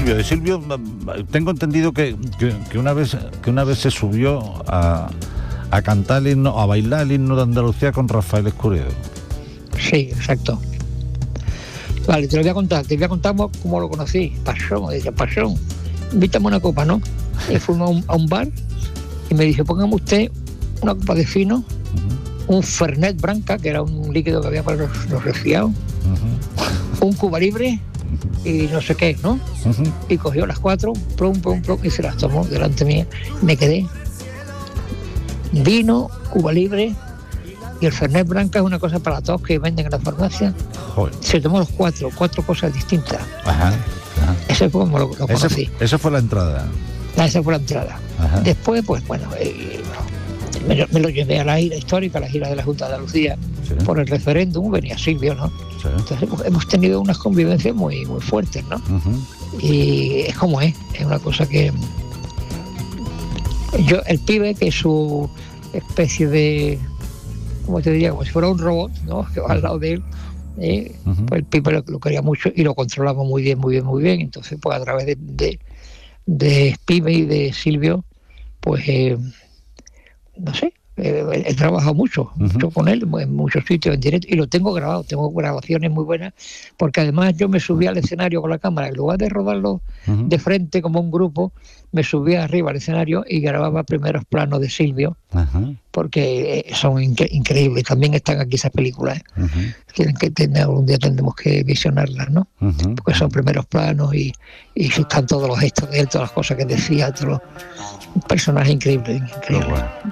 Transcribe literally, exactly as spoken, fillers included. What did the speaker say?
Silvio, de Silvio tengo entendido que, que, que una vez que una vez se subió a, a cantar el himno, a bailar el himno de Andalucía con Rafael Escudero. Sí, exacto. Vale, te lo voy a contar, te voy a contar cómo lo conocí. Pasón, dice, Pasón, invítame una copa, ¿no? Y fuimos a un, a un bar y me dice, póngame usted una copa de fino, uh-huh. un Fernet Branca, que era un líquido que había para los, los resfriados, uh-huh. un Cuba Libre y no sé qué, ¿no? Uh-huh. Y cogió las cuatro, plum, plum, plum, y se las tomó delante mía. Me quedé. Vino, Cuba Libre y el Fernet Branca es una cosa para todos que venden en la farmacia. Joder. Se tomó los cuatro, cuatro cosas distintas. Ajá, ajá. Eso fue como lo, lo conocí. Eso, eso fue la entrada. Ah, esa fue la entrada. Ajá. Después, pues bueno, eh, me, lo, me lo llevé a la gira histórica, a la gira de la Junta de Andalucía, sí. por el referéndum, venía Silvio, ¿no? Sí. Entonces hemos, hemos tenido unas convivencias muy, muy fuertes, ¿no? Uh-huh. Y es como es, es una cosa que... Yo, el pibe, que es su especie de... como te diría, como si fuera un robot, ¿no? Que va al lado de él, ¿eh? Uh-huh. Pues el pibe lo, lo quería mucho y lo controlamos muy bien, muy bien, muy bien. Entonces, pues a través de, de, de Pibe y de Silvio, pues, eh, no sé, eh, he trabajado mucho, uh-huh. mucho con él, en muchos sitios en directo, y lo tengo grabado, tengo grabaciones muy buenas, porque además yo me subí al escenario con la cámara, en lugar de rodarlo uh-huh. de frente como un grupo, me subía arriba al escenario y grababa primeros planos de Silvio, uh-huh. porque son incre- increíbles. También están aquí esas películas, ¿eh? Uh-huh. Tienen que tener, algún día tendremos que visionarlas, ¿no? Uh-huh. Porque son primeros planos y, y están todos los gestos de él, todas las cosas que decía, todos los, un personaje increíble, increíble.